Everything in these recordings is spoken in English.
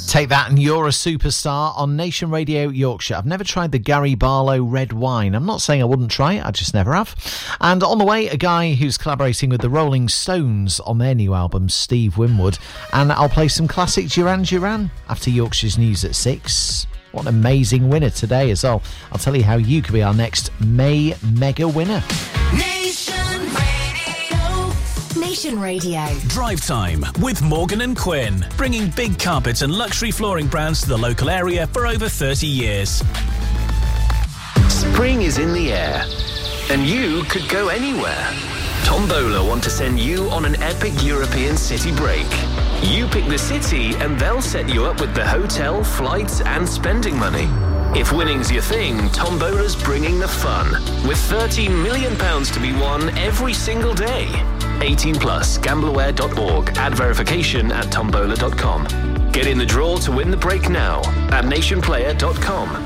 Take that and You're a Superstar on Nation Radio Yorkshire. I've never tried the Gary Barlow red wine. I'm not saying I wouldn't try it, I just never have. And on the way, a guy who's collaborating with the Rolling Stones on their new album, Steve Winwood. And I'll play some classic Duran Duran after Yorkshire's News at 6. What an amazing winner today as well. I'll tell you how you could be our next May Mega winner. Nation Radio. Drive Time with Morgan and Quinn, bringing big carpet and luxury flooring brands to the local area for over 30 years. Spring is in the air, and you could go anywhere. Tombola want to send you on an epic European city break. You pick the city and they'll set you up with the hotel, flights and spending money. If winning's your thing, Tombola's bringing the fun, with £13 million to be won every single day. 18 plus, gambleaware.org, add verification at tombola.com. Get in the draw to win the break now at nationplayer.com.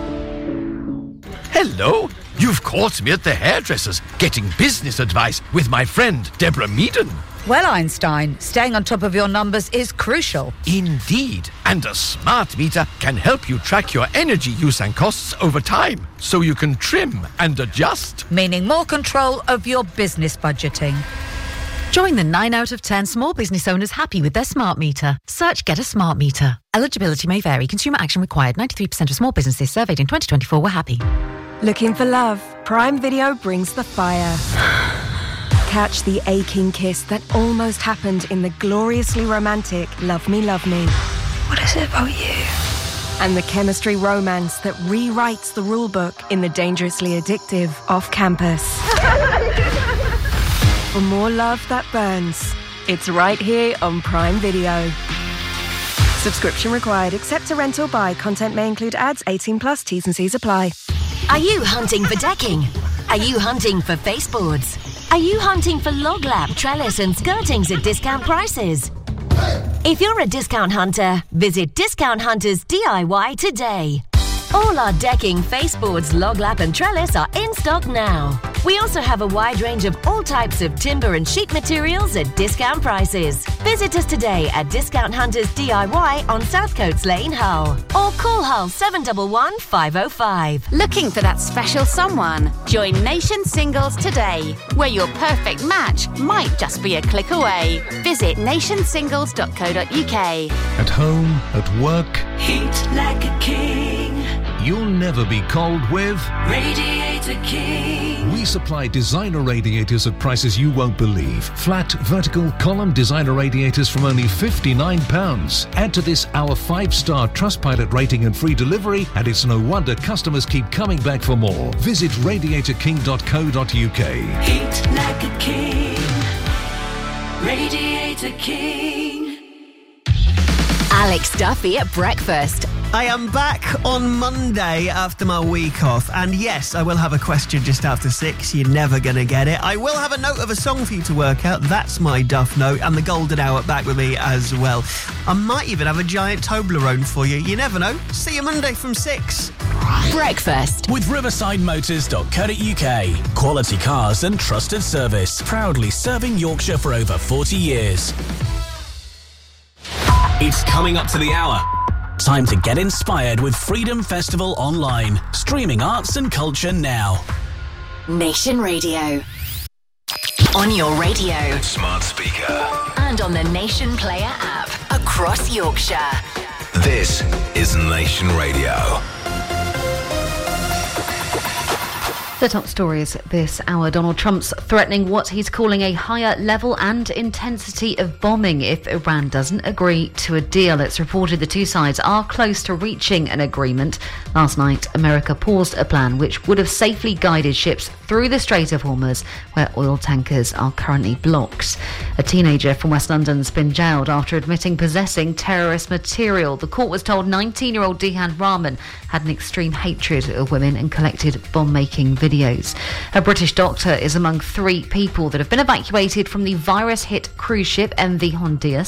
Hello, you've caught me at the hairdresser's getting business advice with my friend Deborah Meaden. Well, Einstein, staying on top of your numbers is crucial. Indeed, and a smart meter can help you track your energy use and costs over time, so you can trim and adjust. Meaning more control of your business budgeting. Join the 9 out of 10 small business owners happy with their smart meter. Search Get a Smart Meter. Eligibility may vary. Consumer action required. 93% of small businesses surveyed in 2024 were happy. Looking for love? Prime Video brings the fire. Catch the aching kiss that almost happened in the gloriously romantic Love Me, Love Me. What is it about you? And the chemistry romance that rewrites the rulebook in the dangerously addictive Off Campus. For more love that burns, it's right here on Prime Video. Subscription required, except to rent or buy. Content may include ads, 18 plus, T's and C's apply. Are you hunting for decking? Are you hunting for baseboards? Are you hunting for log lap, trellis and skirtings at discount prices? If you're a discount hunter, visit Discount Hunters DIY today. All our decking, faceboards, log lap and trellis are in stock now. We also have a wide range of all types of timber and sheet materials at discount prices. Visit us today at Discount Hunters DIY on South Coates Lane, Hull. Or call Hull 711 505. Looking for that special someone? Join Nation Singles today, where your perfect match might just be a click away. Visit nationsingles.co.uk. At home, at work, heat like a king. You'll never be cold with Radiator King. We supply designer radiators at prices you won't believe. Flat, vertical, column designer radiators from only £59. Add to this our 5-star Trustpilot rating and free delivery, and it's no wonder customers keep coming back for more. Visit radiatorking.co.uk. Heat like a king. Radiator King. Alex Duffy at breakfast. I am back on Monday after my week off, and yes, I will have a question just after 6. You're never going to get it. I will have a note of a song for you to work out. That's my Duff note, and the golden hour back with me as well. I might even have a giant Toblerone for you. You never know. See you Monday from 6. Breakfast with riversidemotors.co.uk. Quality cars and trusted service. Proudly serving Yorkshire for over 40 years. It's coming up to the hour. Time to get inspired with Freedom Festival Online. Streaming arts and culture now. Nation Radio. On your radio. Smart speaker. And on the Nation Player app. Across Yorkshire. This is Nation Radio. The top stories this hour. Donald Trump's threatening what he's calling a higher level and intensity of bombing if Iran doesn't agree to a deal. It's reported the two sides are close to reaching an agreement. Last night, America paused a plan which would have safely guided ships through the Strait of Hormuz, where oil tankers are currently blocked. A teenager from West London's been jailed after admitting possessing terrorist material. The court was told 19-year-old Dehan Rahman had an extreme hatred of women and collected bomb-making videos. A British doctor is among 3 people that have been evacuated from the virus-hit cruise ship MV Hondius.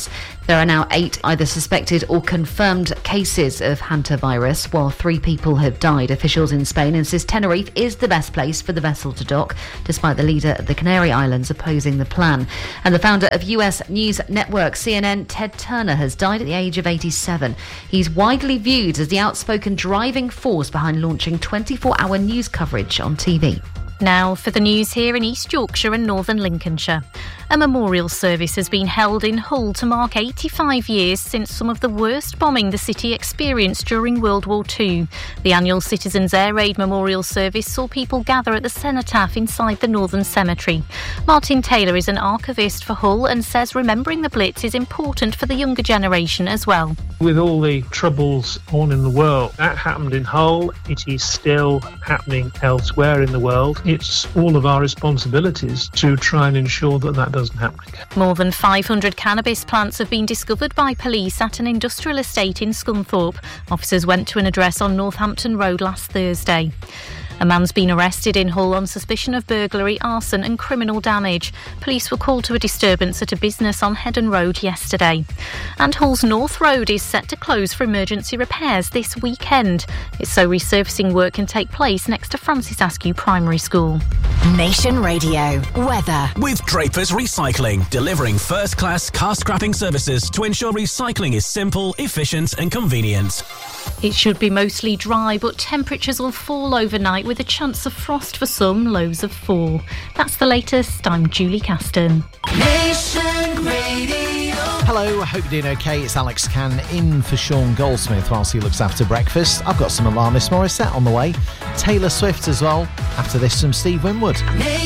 There are now 8 either suspected or confirmed cases of hantavirus, while 3 people have died. Officials in Spain insist Tenerife is the best place for the vessel to dock, despite the leader of the Canary Islands opposing the plan. And the founder of US news network CNN, Ted Turner, has died at the age of 87. He's widely viewed as the outspoken driving force behind launching 24-hour news coverage on TV. Now for the news here in East Yorkshire and Northern Lincolnshire. A memorial service has been held in Hull to mark 85 years since some of the worst bombing the city experienced during World War II. The annual Citizens Air Raid Memorial Service saw people gather at the cenotaph inside the Northern Cemetery. Martin Taylor is an archivist for Hull and says remembering the Blitz is important for the younger generation as well. With all the troubles on in the world, that happened in Hull. It is still happening elsewhere in the world. It's all of our responsibilities to try and ensure that that doesn't happen again. More than 500 cannabis plants have been discovered by police at an industrial estate in Scunthorpe. Officers went to an address on Northampton Road last Thursday. A man's been arrested in Hull on suspicion of burglary, arson and criminal damage. Police were called to a disturbance at a business on Heddon Road yesterday. And Hull's North Road is set to close for emergency repairs this weekend. It's so resurfacing work can take place next to Francis Askew Primary School. Nation Radio weather. With Draper's Recycling, delivering first-class car scrapping services to ensure recycling is simple, efficient and convenient. It should be mostly dry, but temperatures will fall overnight with a chance of frost for some, lows of 4. That's the latest. I'm Julie Caston. Nation Radio. Hello, I hope you're doing okay. It's Alex Cann in for Sean Goldsmith whilst he looks after breakfast. I've got some Alanis Morissette on the way. Taylor Swift as well. After this, some Steve Winwood.